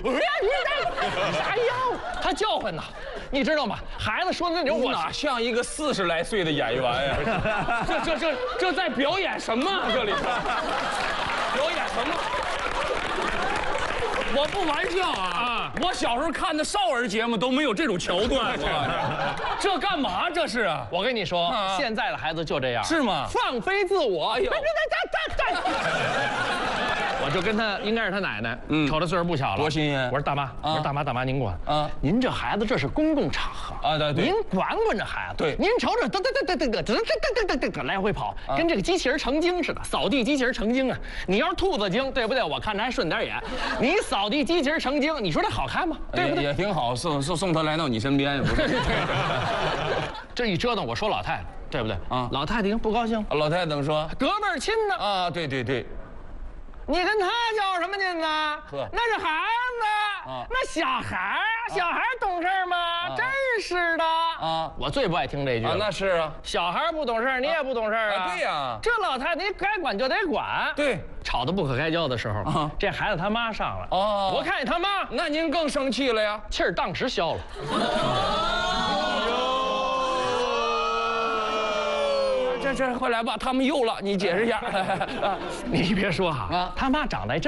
哎呦，他叫唤呐，你知道吗？孩子说的那种， 我哪像一个40来岁的演员呀？这在表演什么？这里头表演什么？我不玩笑啊！我小时候看的少儿节目都没有这种桥段，这干嘛？这是啊！ 我跟你说，现在的孩子就这样， 是吗？ 放飞自我。哎呦，我就跟他，应该是他奶奶，瞅着岁数不小了， 多新鲜！ 我说大妈，我说大妈您管啊， 您这孩子这是公共场合啊，对， 您管这孩子。 对， 您瞅瞅，噔来回跑，跟这个机器人成精似的，扫地机器人成精啊！你要是兔子精，对不对？我看着还顺点眼。你扫地机器人成精，你说这好看吗？对不对？ 也挺好，送他来到你身边也不是。 这一折腾，我说老太太，对不对？啊，老太太已经不高兴。 老太太怎么说？ 隔辈儿亲呢？ 啊，对。 你跟他较什么劲呢？那是孩子，那小孩小孩懂事吗？真是的啊！我最不爱听这句了。 那是啊， 小孩不懂事，你也不懂事啊。 对呀， 这老太太你该管就得管。 对， 吵得不可开交的时候，这孩子他妈上了。哦，我看见他妈， 那您更生气了呀？ 气儿当时消了。 这后来吧，他们又了，你解释一下。 你别说哈，他妈长得